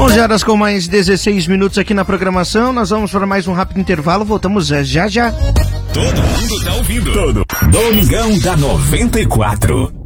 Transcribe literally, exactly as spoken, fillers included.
onze horas com mais dezesseis minutos aqui na programação. Nós vamos para mais um rápido intervalo. Voltamos já já. Todo mundo tá ouvindo. Todo. Domingão da noventa e quatro.